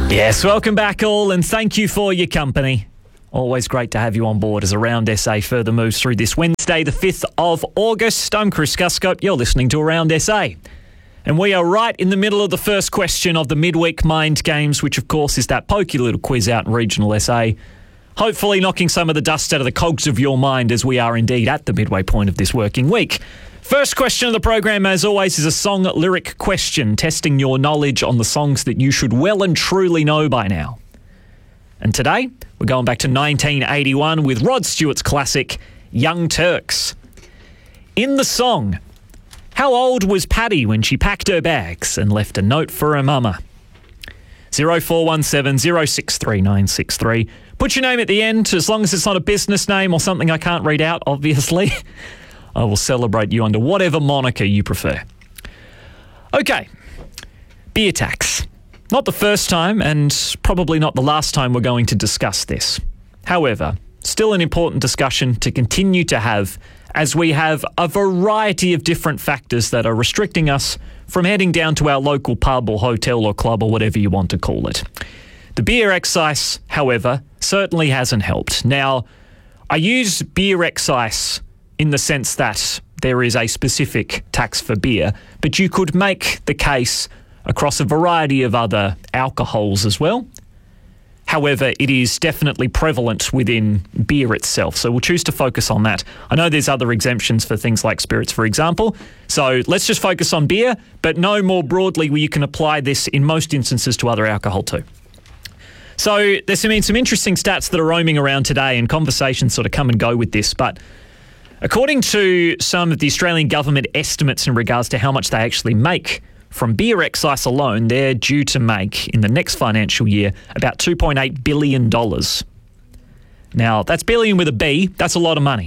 Yes, welcome back all, and thank you for your company. Always great to have you on board as Around SA further moves through this Wednesday, the 5th of August. I'm Chris Guscope. You're listening to Around SA. And we are right in the middle of the first question of the midweek Mind Games, which of course is that pokey little quiz out in regional SA. Hopefully knocking some of the dust out of the cogs of your mind, as we are indeed at the midway point of this working week. First question of the program, as always, is a song lyric question, testing your knowledge on the songs that you should well and truly know by now. And today, we're going back to 1981 with Rod Stewart's classic, Young Turks. In the song, how old was Paddy when she packed her bags and left a note for her mama? 0417 063 963. Put your name at the end, as long as it's not a business name or something I can't read out, obviously. I will celebrate you under whatever moniker you prefer. Okay, beer tax. Not the first time, and probably not the last time we're going to discuss this. However, still an important discussion to continue to have, as we have a variety of different factors that are restricting us from heading down to our local pub or hotel or club or whatever you want to call it. The beer excise, however, certainly hasn't helped. Now, I use beer excise in the sense that there is a specific tax for beer, but you could make the case across a variety of other alcohols as well. However, it is definitely prevalent within beer itself, so we'll choose to focus on that. I know there's other exemptions for things like spirits, for example, so let's just focus on beer, but know more broadly where you can apply this in most instances to other alcohol too. So there's been some interesting stats that are roaming around today, and conversations sort of come and go with this, but according to some of the Australian government estimates in regards to how much they actually make from beer excise alone, they're due to make, in the next financial year, about $2.8 billion. Now, that's billion with a B. That's a lot of money.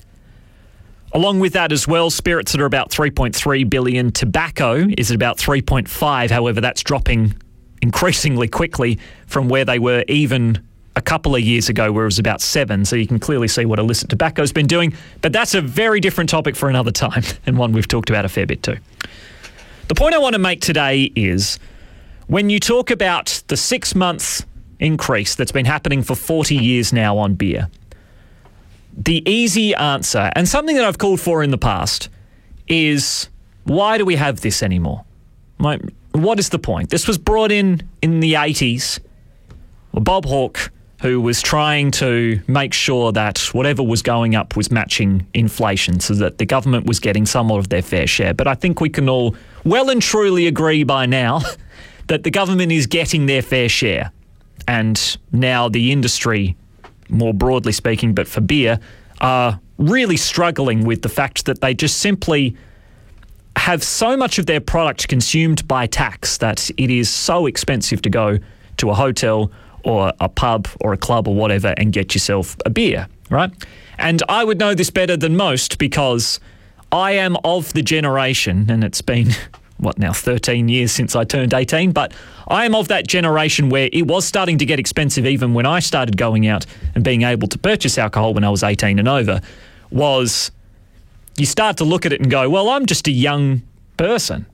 Along with that as well, spirits that are about $3.3 billion. Tobacco is at about $3.5. However, that's dropping increasingly quickly from where they were even a couple of years ago, where it was about $7. So you can clearly see what illicit tobacco's been doing. But that's a very different topic for another time, and one we've talked about a fair bit too. The point I want to make today is, when you talk about the 6 months increase that's been happening for 40 years now on beer, the easy answer, and something that I've called for in the past, is why do we have this anymore? What is the point? This was brought in the 80s. Bob Hawke, who was trying to make sure that whatever was going up was matching inflation so that the government was getting somewhat of their fair share. But I think we can all well and truly agree by now that the government is getting their fair share. And now the industry, more broadly speaking, but for beer, are really struggling with the fact that they just simply have so much of their product consumed by tax that it is so expensive to go to a hotel or a pub or a club or whatever and get yourself a beer, right? And I would know this better than most because I am of the generation, and it's been, 13 years since I turned 18, but I am of that generation where it was starting to get expensive even when I started going out and being able to purchase alcohol when I was 18 and over, was you start to look at it and go, well, I'm just a young person.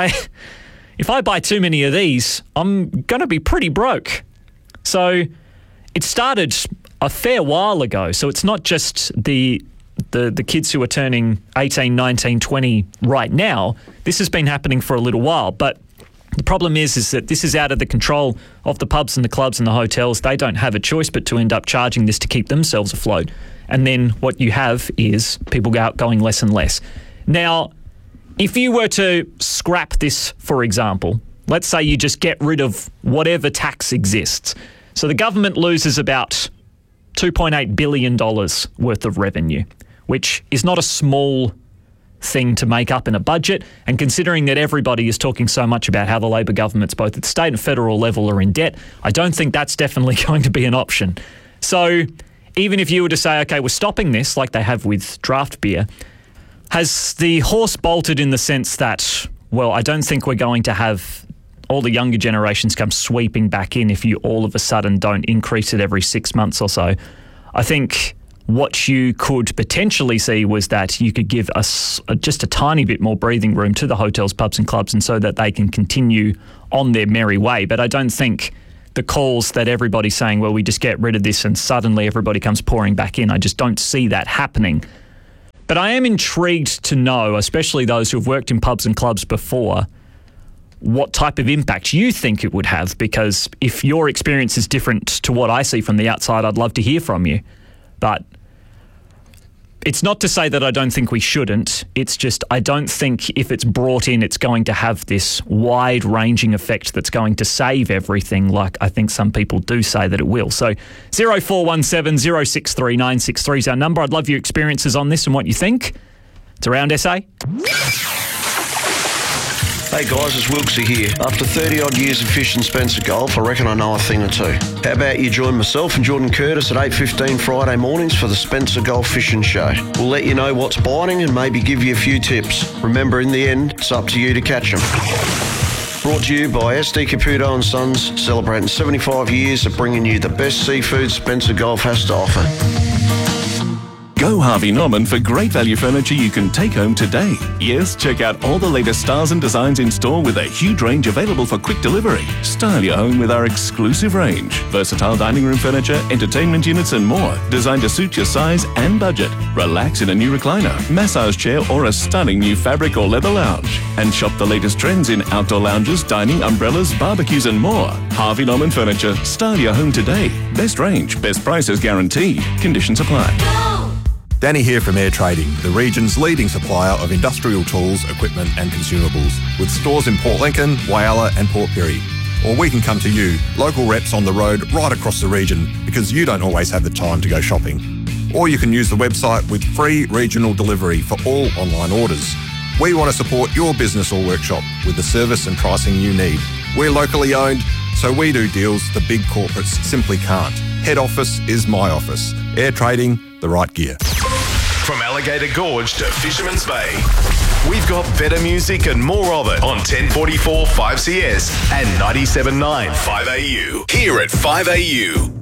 If I buy too many of these, I'm going to be pretty broke. So it started a fair while ago. So it's not just the kids who are turning 18, 19, 20 right now. This has been happening for a little while. But the problem is that this is out of the control of the pubs and the clubs and the hotels. They don't have a choice but to end up charging this to keep themselves afloat. And then what you have is people going less and less. Now, if you were to scrap this, for example, let's say you just get rid of whatever tax exists. So the government loses about $2.8 billion worth of revenue, which is not a small thing to make up in a budget. And considering that everybody is talking so much about how the Labor governments, both at state and federal level, are in debt, I don't think that's definitely going to be an option. So even if you were to say, okay, we're stopping this like they have with draft beer, has the horse bolted in the sense that, well, I don't think we're going to have all the younger generations come sweeping back in if you all of a sudden don't increase it every 6 months or so. I think what you could potentially see was that you could give us just a tiny bit more breathing room to the hotels, pubs and clubs, and so that they can continue on their merry way. But I don't think the calls that everybody's saying, well, we just get rid of this and suddenly everybody comes pouring back in. I just don't see that happening. But I am intrigued to know, especially those who have worked in pubs and clubs before, what type of impact you think it would have, because if your experience is different to what I see from the outside, I'd love to hear from you. But it's not to say that I don't think we shouldn't. It's just I don't think if it's brought in, it's going to have this wide-ranging effect that's going to save everything like I think some people do say that it will. So 0417 063 963 is our number. I'd love your experiences on this and what you think. It's Around SA. Hey guys, it's Wilksy here. After 30 odd years of fishing Spencer Gulf, I reckon I know a thing or two. How about you join myself and Jordan Curtis at 8:15 Friday mornings for the Spencer Gulf Fishing Show. We'll let you know what's biting and maybe give you a few tips. Remember, in the end, it's up to you to catch them. Brought to you by SD Caputo and Sons, celebrating 75 years of bringing you the best seafood Spencer Gulf has to offer. Go Harvey Norman for great value furniture you can take home today. Yes, check out all the latest styles and designs in store with a huge range available for quick delivery. Style your home with our exclusive range. Versatile dining room furniture, entertainment units and more, designed to suit your size and budget. Relax in a new recliner, massage chair or a stunning new fabric or leather lounge. And shop the latest trends in outdoor lounges, dining, umbrellas, barbecues and more. Harvey Norman Furniture. Style your home today. Best range, best prices guaranteed. Conditions apply. Danny here from Air Trading, the region's leading supplier of industrial tools, equipment and consumables, with stores in Port Lincoln, Whyalla and Port Pirie. Or we can come to you, local reps on the road right across the region, because you don't always have the time to go shopping. Or you can use the website with free regional delivery for all online orders. We want to support your business or workshop with the service and pricing you need. We're locally owned, so we do deals the big corporates simply can't. Head office is my office. Air Trading, the right gear. From Alligator Gorge to Fisherman's Bay, we've got better music and more of it on 1044 5CS and 97.9 5AU. Here at 5AU.